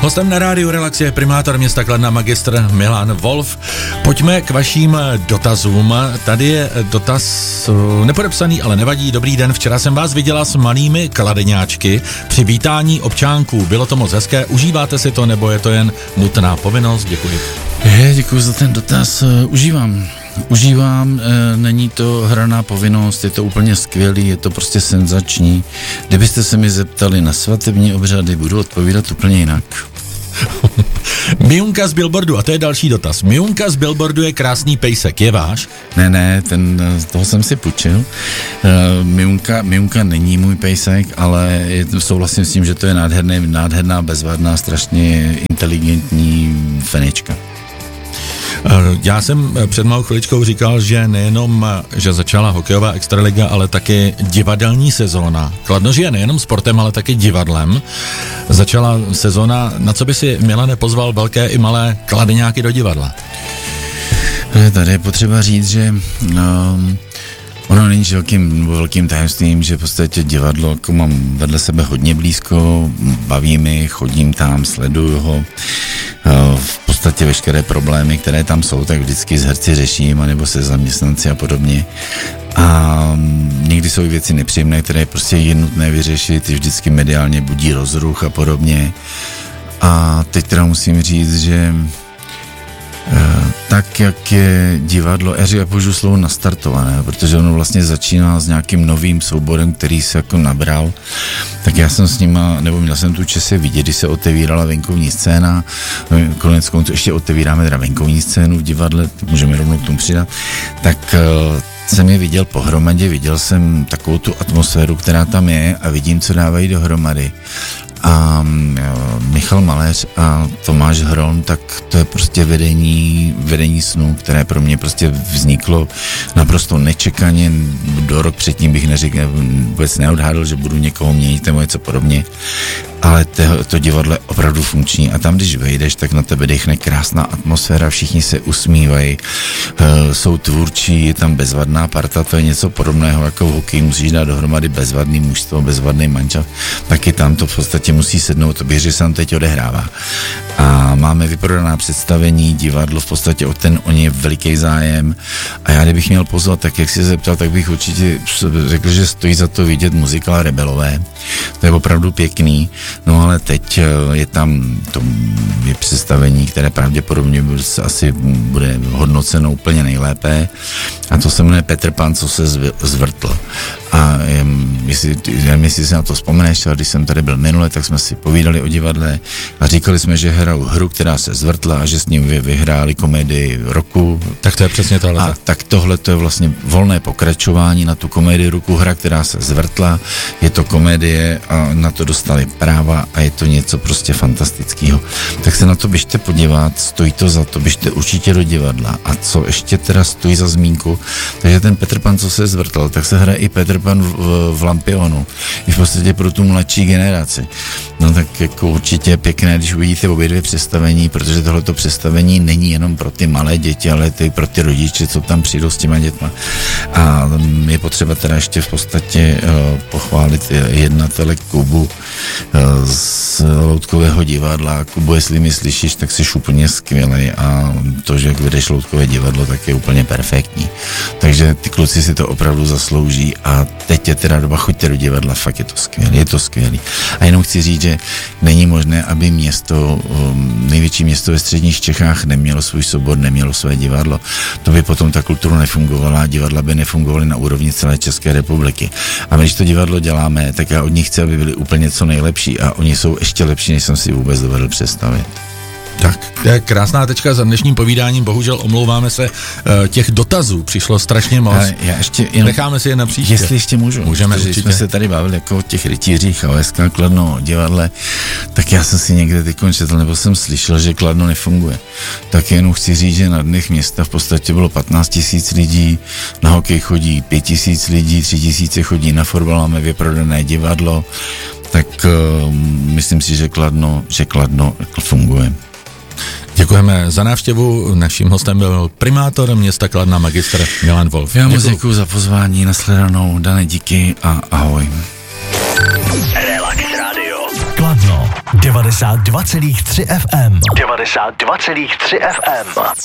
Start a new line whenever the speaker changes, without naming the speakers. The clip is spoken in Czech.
Hostem na rádiu Relax je primátor města Kladna magistr Milan Wolf. Pojďme k vaším dotazům. Tady je dotaz nepodepsaný, ale nevadí. Dobrý den, včera jsem vás viděla s malými kladeňáčky při vítání občánků. Bylo to moc hezké, užíváte si to, nebo je to jen nutná povinnost? Děkuji.
Děkuji za ten dotaz. Užívám, není to hraná povinnost, je to úplně skvělý, je to prostě senzační. Kdybyste se mi zeptali na svatební obřady, budu odpovídat úplně jinak.
Mijunka z billboardu, a to je další dotaz. Mijunka z billboardu je krásný pejsek, je váš?
Ne, toho jsem si půjčil. Mijunka není můj pejsek, ale souhlasím s tím, že to je nádherná, bezvadná, strašně inteligentní fenička.
Já jsem před malou chviličkou říkal, že nejenom, že začala hokejová extraliga, ale taky divadelní sezóna. Kladno žije nejenom sportem, ale taky divadlem. Začala sezóna, na co by si Milane pozval velké i malé kladeňáky do divadla?
Tady je potřeba říct, že ono není velkým tajemstvím, že v podstatě divadlo jako mám vedle sebe hodně blízko, baví mi, chodím tam, sleduju ho. V podstatě veškeré problémy, které tam jsou, tak vždycky s herci řeším, anebo se zaměstnanci a podobně. A někdy jsou věci nepříjemné, které prostě je nutné vyřešit, vždycky mediálně budí rozruch a podobně. A teď teda musím říct, že tak, jak je divadlo, já použiju slovo nastartované, protože ono vlastně začíná s nějakým novým souborem, který se jako nabral, tak já jsem s nima, nebo měl jsem tu čest je vidět, když se otevírala venkovní scéna, konec konců ještě otevíráme teda venkovní scénu v divadle, můžeme rovnou k tomu přidat, tak jsem je viděl pohromadě, viděl jsem takovou tu atmosféru, která tam je a vidím, co dávají dohromady. A Michal Maléř a Tomáš Hron, tak to je prostě vedení snů, které pro mě prostě vzniklo naprosto nečekaně. Do rok předtím bych vůbec neodhádl, že budu někoho měnit nebo něco podobně. Ale to divadlo je opravdu funkční a tam, když vejdeš, tak na tebe dechne krásná atmosféra, všichni se usmívají, jsou tvůrčí, je tam bezvadná parta, to je něco podobného jako v hokeji, musíš dát dohromady bezvadný mužstvo, bezvadný mančaft, taky tam to v podstatě musí sednout, to bych, že se tam teď odehrává. A máme vyprodaná představení, divadlo v podstatě o ně je veliký zájem a já kdybych měl pozvat, tak jak jsi zeptal, tak bych určitě řekl, že stojí za to vidět muzikál Rebelové, to je opravdu pěkný. No ale teď je tam je představení, které pravděpodobně asi bude hodnoceno úplně nejlépe a to se jmenuje Petr Pan, co se zvrtl. A nevím, jestli si na to vzpomeneš, ale když jsem tady byl minule, tak jsme si povídali o divadle a říkali jsme, že hrajou hru, která se zvrtla a že s ním vyhráli komedii roku.
Tak to je přesně tohle.
A tak tohle to je vlastně volné pokračování na tu komedii roku, hra, která se zvrtla. Je to komedie a na to dostali práva a je to něco prostě fantastického. Tak se na to běžte podívat, stojí to za to, běžte určitě do divadla. A co ještě teda stojí za zmínku, takže ten Petr Pan, co se zvrtl, tak se hraje i Petr Pan v Lampionu. I v podstatě pro tu mladší generaci. No tak jako určitě pěkné, když uvidíte obě dvě představení, protože tohleto představení není jenom pro ty malé děti, ale i pro ty rodiče, co tam přijdou s těma dětma. A je potřeba teda ještě v podstatě pochválit jednatele Kubu z Loutkového divadla. Kubo, jestli mi slyšíš, tak jsi úplně skvělej a to, že jak vedeš Loutkové divadlo, tak je úplně perfektní. Takže ty kluci si to opravdu zaslouží a teď je teda doba, choďte do divadla, fakt je to skvělý. A jenom chci říct, že není možné, aby největší město ve středních Čechách nemělo svůj soubor, nemělo své divadlo. To by potom ta kultura nefungovala, divadla by nefungovaly na úrovni celé České republiky. A když to divadlo děláme, tak já od nich chci, aby byli úplně co nejlepší a oni jsou ještě lepší, než jsem si vůbec dovedl představit.
Tak, to je krásná tečka za dnešním povídáním, bohužel omlouváme se, těch dotazů přišlo strašně moc. Necháme si je na příště.
Jestli ještě můžu.
Můžeme
určitě. Když jsme se tady bavili jako o těch rytířích a OSK Kladno divadle, tak já jsem si někde teď četl, nebo jsem slyšel, že Kladno nefunguje. Tak jenom chci říct, že na dnech města v podstatě bylo 15 000 lidí, na hokej chodí 5 000 lidí, 3 000 chodí na fotbal, máme vyprodané divadlo, tak myslím si, že Kladno funguje.
Děkujeme za návštěvu. Naším hostem byl primátor města Kladna magistr Milan Wolf.
Já moc děkuju za pozvání, nashledanou, Dane, díky a ahoj.
Relax Radio Kladno 90. 92,3 FM. 92,3 FM.